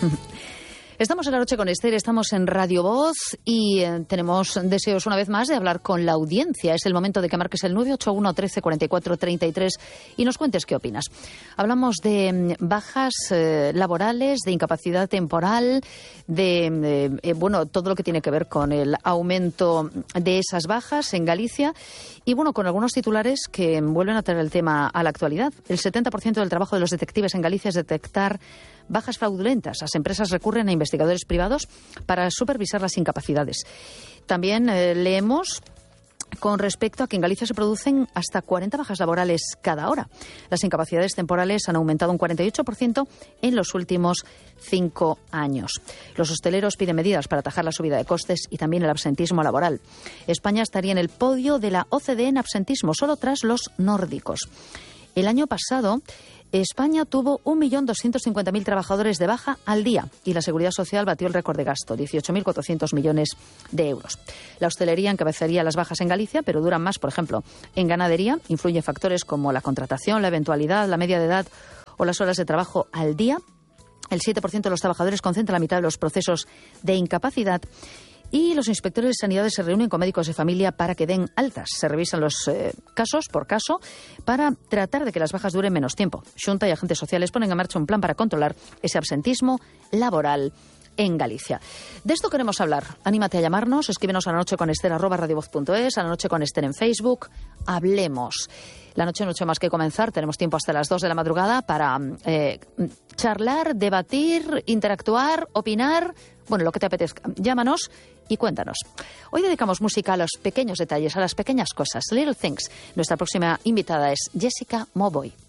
Estamos en La Noche con Esther, estamos en Radio Voz y tenemos deseos una vez más de hablar con la audiencia. Es el momento de que marques el 981 13 44 33 y nos cuentes qué opinas. Hablamos de bajas laborales, de incapacidad temporal, de todo lo que tiene que ver con el aumento de esas bajas en Galicia y con algunos titulares que vuelven a traer el tema a la actualidad. El 70% del trabajo de los detectives en Galicia es detectar bajas fraudulentas. Las empresas recurren a investigadores privados para supervisar las incapacidades. También leemos con respecto a que en Galicia se producen hasta 40 bajas laborales cada hora. Las incapacidades temporales han aumentado un 48% en los últimos 5 años. Los hosteleros piden medidas para atajar la subida de costes y también el absentismo laboral. España estaría en el podio de la OCDE en absentismo, solo tras los nórdicos. El año pasado, España tuvo 1.250.000 trabajadores de baja al día y la Seguridad Social batió el récord de gasto, 18.400 millones de euros. La hostelería encabezaría las bajas en Galicia, pero duran más, por ejemplo. En ganadería influyen factores como la contratación, la eventualidad, la media de edad o las horas de trabajo al día. El 7% de los trabajadores concentra la mitad de los procesos de incapacidad. Y los inspectores de sanidad se reúnen con médicos de familia para que den altas. Se revisan los casos por caso para tratar de que las bajas duren menos tiempo. Xunta y agentes sociales ponen en marcha un plan para controlar ese absentismo laboral en Galicia. De esto queremos hablar. Anímate a llamarnos, escríbenos a lanocheconester@radiovoz.es, a La Noche con Esther en Facebook. Hablemos. La noche no ha hecho más que comenzar. Tenemos tiempo hasta las 2 de la madrugada para charlar, debatir, interactuar, opinar. Lo que te apetezca. Llámanos y cuéntanos. Hoy dedicamos música a los pequeños detalles, a las pequeñas cosas. Little Things. Nuestra próxima invitada es Jessica Mauboy.